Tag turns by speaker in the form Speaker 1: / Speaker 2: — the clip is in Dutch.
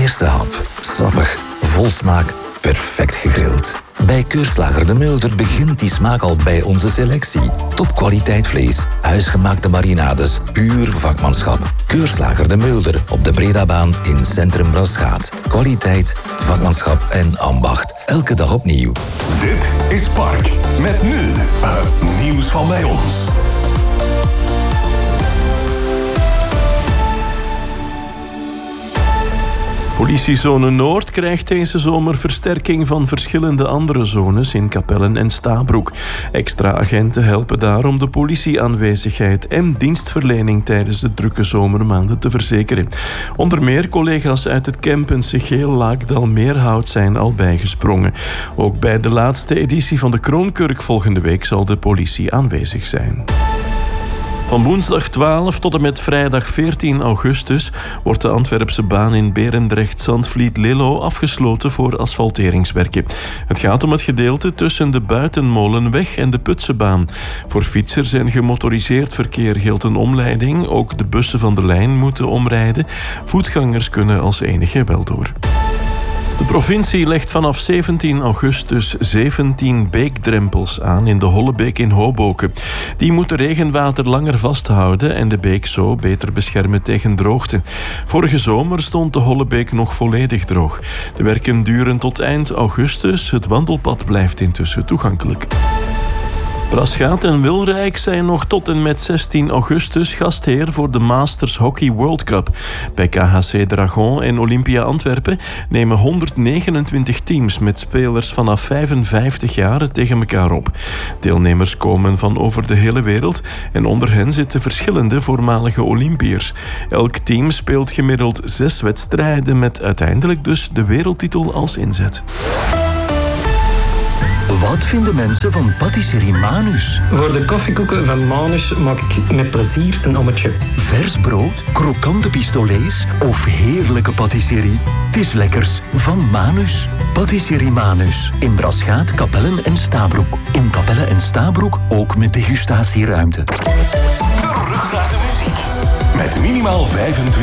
Speaker 1: Eerste hap. Sappig, vol smaak, perfect gegrild. Bij Keurslager de Mulder begint die smaak al bij onze selectie. Topkwaliteit vlees, huisgemaakte marinades, puur vakmanschap. Keurslager de Mulder op de Bredabaan in Centrum Braschaat. Kwaliteit, vakmanschap en ambacht. Elke dag opnieuw.
Speaker 2: Dit is Park. Met nu het nieuws van bij ons.
Speaker 3: Politiezone Noord krijgt deze zomer versterking van verschillende andere zones in Kapellen en Stabroek. Extra agenten helpen daar om de politieaanwezigheid en dienstverlening tijdens de drukke zomermaanden te verzekeren. Onder meer collega's uit het Kempense Geel, Laakdal, Meerhout zijn al bijgesprongen. Ook bij de laatste editie van de Kroonkurk volgende week zal de politie aanwezig zijn. Van woensdag 12 tot en met vrijdag 14 augustus wordt de Antwerpse baan in Berendrecht-Zandvliet-Lillo afgesloten voor asfalteringswerken. Het gaat om het gedeelte tussen de Buitenmolenweg en de Putsebaan. Voor fietsers en gemotoriseerd verkeer geldt een omleiding. Ook de bussen van de lijn moeten omrijden. Voetgangers kunnen als enige wel door. De provincie legt vanaf 17 augustus 17 beekdrempels aan in de Hollebeek in Hoboken. Die moeten regenwater langer vasthouden en de beek zo beter beschermen tegen droogte. Vorige zomer stond de Hollebeek nog volledig droog. De werken duren tot eind augustus. Het wandelpad blijft intussen toegankelijk. Braschaat en Wilrijk zijn nog tot en met 16 augustus gastheer voor de Masters Hockey World Cup. Bij KHC Dragon en Olympia Antwerpen nemen 129 teams met spelers vanaf 55 jaar tegen elkaar op. Deelnemers komen van over de hele wereld en onder hen zitten verschillende voormalige Olympiërs. Elk team speelt gemiddeld 6 wedstrijden met uiteindelijk dus de wereldtitel als inzet.
Speaker 4: Wat vinden mensen van patisserie Manus?
Speaker 5: Voor de koffiekoeken van Manus maak ik met plezier een ommetje.
Speaker 4: Vers brood, krokante pistolets of heerlijke patisserie? Het is lekkers van Manus. Patisserie Manus. In Braschaat, Kapellen en Stabroek. In Kapellen en Stabroek ook met degustatieruimte.
Speaker 2: Terug naar de muziek. Met minimaal 25